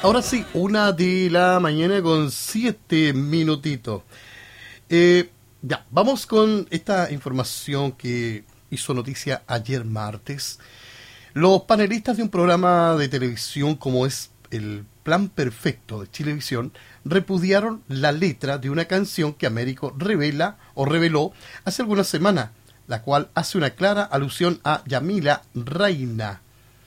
Ahora sí, 1 de la mañana con 7 minutitos. Ya, vamos con esta información que hizo noticia ayer martes. Los panelistas de un programa de televisión como es el Plan Perfecto de Chilevisión repudiaron la letra de una canción que Américo reveló hace algunas semanas, la cual hace una clara alusión a Yamila Reina.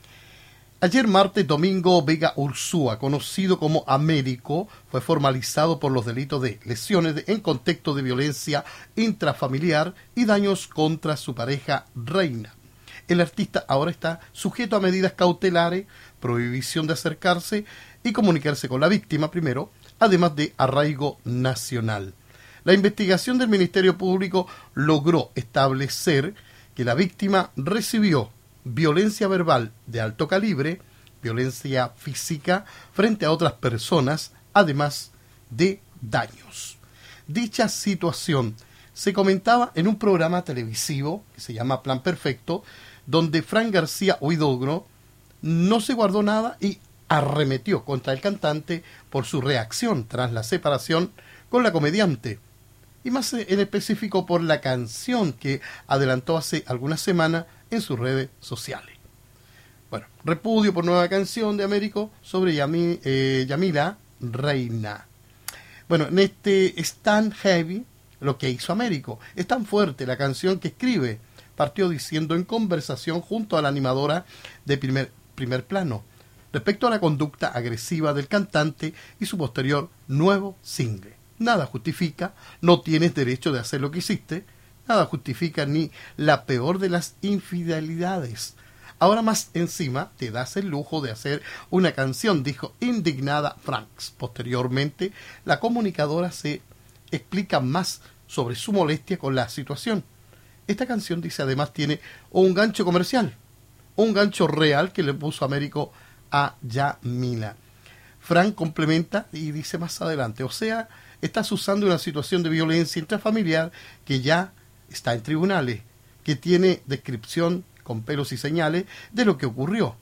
Ayer martes, Domingo Vega Ursúa, conocido como Américo, fue formalizado por los delitos de lesiones en contexto de violencia intrafamiliar y daños contra su pareja Reina. El artista ahora está sujeto a medidas cautelares, prohibición de acercarse y comunicarse con la víctima primero, además de arraigo nacional. La investigación del Ministerio Público logró establecer que la víctima recibió violencia verbal de alto calibre, violencia física frente a otras personas, además de daños. Dicha situación se comentaba en un programa televisivo que se llama Plan Perfecto, donde Fran García Huidobro no se guardó nada y arremetió contra el cantante por su reacción tras la separación con la comediante, y más en específico por la canción que adelantó hace algunas semanas en sus redes sociales. Bueno, repudio por nueva canción de Américo sobre Yamila Reina. Bueno, en este es tan heavy lo que hizo Américo, es tan fuerte la canción que escribe. Partió diciendo en conversación junto a la animadora de primer plano respecto a la conducta agresiva del cantante y su posterior nuevo single. Nada justifica, no tienes derecho de hacer lo que hiciste, nada justifica ni la peor de las infidelidades. Ahora más encima te das el lujo de hacer una canción, dijo indignada Franks. Posteriormente, la comunicadora se explica más sobre su molestia con la situación. Esta canción, dice, además tiene un gancho comercial, un gancho real que le puso Américo a Yamila. Frank complementa y dice más adelante, o sea, estás usando una situación de violencia intrafamiliar que ya está en tribunales, que tiene descripción con pelos y señales de lo que ocurrió.